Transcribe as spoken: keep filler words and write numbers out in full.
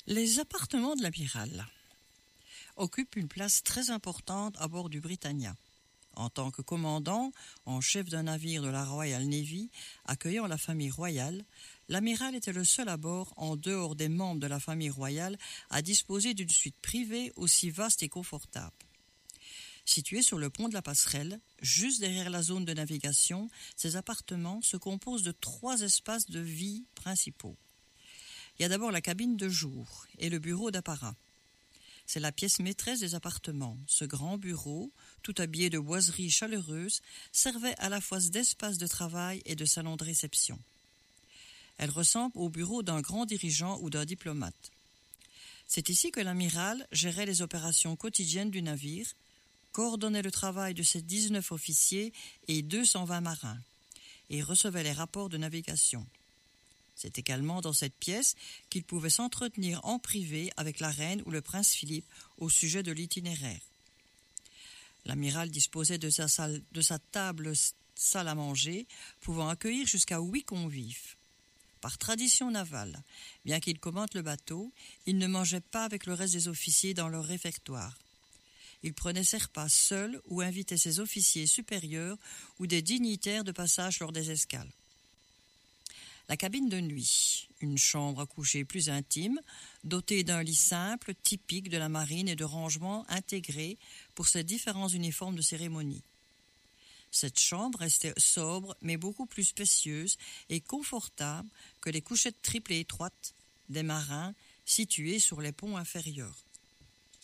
Les appartements de l'amiral occupent une place très importante à bord du Britannia. En tant que commandant en chef d'un navire de la Royal Navy accueillant la famille royale, l'amiral était le seul à bord, en dehors des membres de la famille royale, à disposer d'une suite privée aussi vaste et confortable. Situés sur le pont de la Passerelle, juste derrière la zone de navigation, ces appartements se composent de trois espaces de vie principaux. Il y a d'abord la cabine de jour et le bureau d'apparat. C'est la pièce maîtresse des appartements. Ce grand bureau, tout habillé de boiseries chaleureuses, servait à la fois d'espace de travail et de salon de réception. Elle ressemble au bureau d'un grand dirigeant ou d'un diplomate. C'est ici que l'amiral gérait les opérations quotidiennes du navire, coordonnait le travail de ses dix-neuf officiers et deux cent vingt marins, et recevait les rapports de navigation. C'est également dans cette pièce qu'il pouvait s'entretenir en privé avec la reine ou le prince Philippe au sujet de l'itinéraire. L'amiral disposait de sa, salle, de sa table salle à manger, pouvant accueillir jusqu'à huit convives. Par tradition navale, bien qu'il commande le bateau, il ne mangeait pas avec le reste des officiers dans leur réfectoire. Il prenait ses repas seul ou invitait ses officiers supérieurs ou des dignitaires de passage lors des escales. La cabine de nuit, une chambre à coucher plus intime, dotée d'un lit simple, typique de la marine et de rangements intégrés pour ses différents uniformes de cérémonie. Cette chambre restait sobre mais beaucoup plus spacieuse et confortable que les couchettes triples et étroites des marins situés sur les ponts inférieurs.